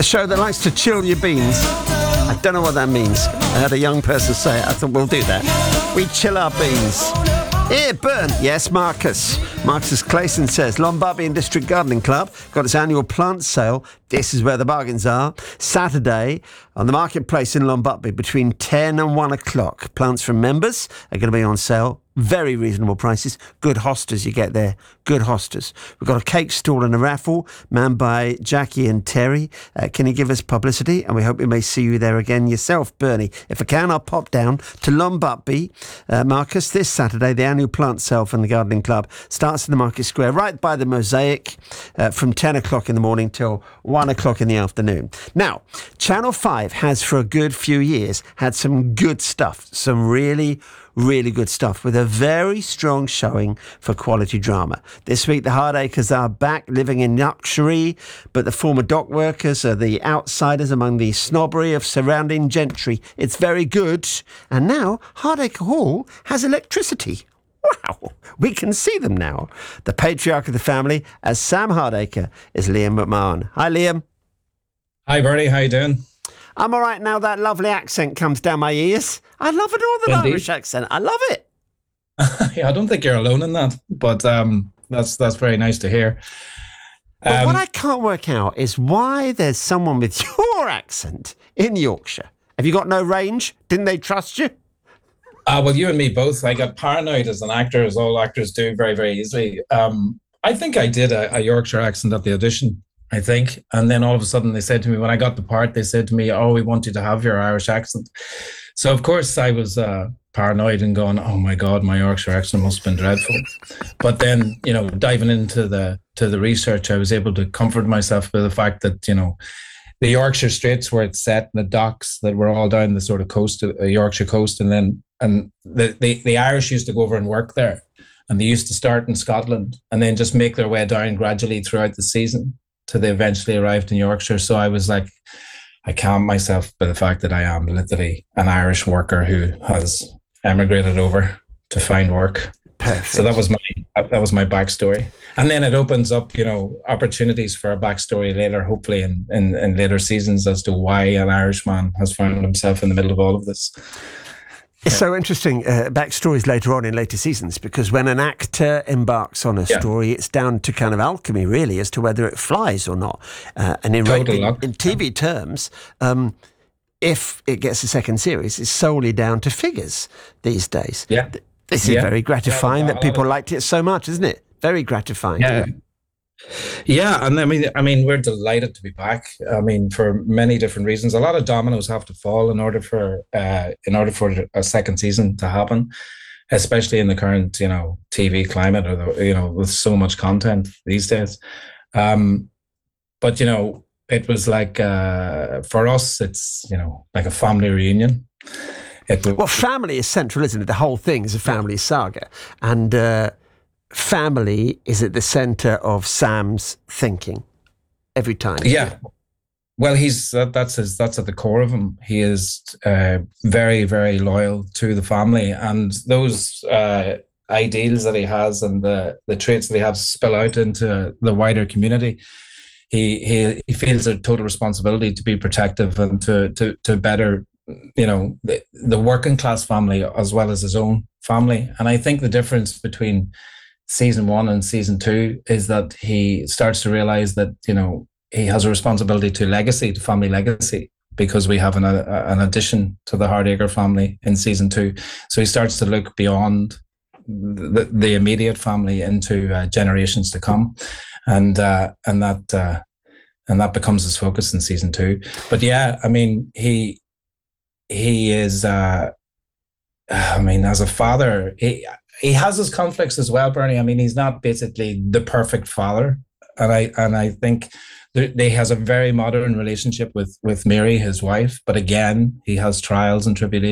The show that likes to chill your beans. I don't know what that means. I heard a young person say it. I thought we'll do that. We chill our beans. Here, Burn. Yes, Marcus. Marcus Clayson says, Lombardy District Gardening Club got its annual plant sale. This is where the bargains are. Saturday on the marketplace in Lombardy between 10 and 1 o'clock. Plants from members are going to be on sale. Very reasonable prices. Good hostas you get there. Good hostas. We've got a cake stall and a raffle manned by Jackie and Terry. Can you give us publicity? And we hope we may see you there again yourself, Bernie. If I can, I'll pop down to Lombardy, Marcus, this Saturday. The annual plant sale from the Gardening Club starts in the Market Square, right by the Mosaic, from 10 o'clock in the morning till 1 o'clock in the afternoon. Now, Channel 5 has for a good few years had some good stuff, some really good stuff with a very strong showing for quality drama. This week, the Hardacres are back living in luxury, but the former dock workers are the outsiders among the snobbery of surrounding gentry. It's very good. And now, Hardacre Hall has electricity. Wow, we can see them now. The patriarch of the family, as Sam Hardacre, is Liam McMahon. Hi, Liam. Hi, Bernie. How you doing? I'm all right now. That lovely accent comes down my ears. I love an Northern Irish accent. I love it. Yeah, I don't think you're alone in that, but that's very nice to hear. But what I can't work out is why there's someone with your accent in Yorkshire. Have you got no range? Didn't they trust you? Well, you and me both. I got paranoid as an actor, as all actors do, very, very easily. I think I did a Yorkshire accent at the audition, I think. And then all of a sudden they said to me, when I got the part, they said to me, oh, we want you to have your Irish accent. So, of course, I was paranoid and going, oh, my God, my Yorkshire accent must have been dreadful. But then, diving into the research, I was able to comfort myself with the fact that, the Yorkshire Straits where it's set, the docks that were all down the sort of coast, Yorkshire coast, and the Irish used to go over and work there. And they used to start in Scotland and then just make their way down gradually throughout the season till they eventually arrived in Yorkshire. So I was like, I calmed myself by the fact that I am literally an Irish worker who has emigrated over to find work. Perfect. So that was my backstory. And then it opens up, opportunities for a backstory later, hopefully in later seasons, as to why an Irishman has found himself in the middle of all of this. It's so interesting, backstories later on in later seasons, because when an actor embarks on a story, it's down to kind of alchemy, really, as to whether it flies or not. And in TV terms, if it gets a second series, it's solely down to figures these days. Yeah. This is very gratifying that people liked it so much, isn't it? Very gratifying. Yeah. Yeah, and I mean, we're delighted to be back. I mean, for many different reasons. A lot of dominoes have to fall in order for a second season to happen, especially in the current TV climate, or with so much content these days. But it was like for us, it's like a family reunion. Well, family is central, isn't it? The whole thing is a family saga, and family is at the centre of Sam's thinking every time. Yeah. Well, that's at the core of him. He is very, very loyal to the family, and those ideals that he has and the traits that he has spill out into the wider community. He feels a total responsibility to be protective and to better the working class family as well as his own family. And I think the difference between season 1 and season 2 is that he starts to realize that he has a responsibility to family legacy, because we have an addition to the Hardacre family in season 2. So he starts to look beyond the immediate family into generations to come, and that becomes his focus in season 2. But yeah, I mean, he is as a father, he has his conflicts as well, Bernie. I mean, he's not basically the perfect father, and I think he has a very modern relationship with Mary, his wife. But again, he has trials and tribulations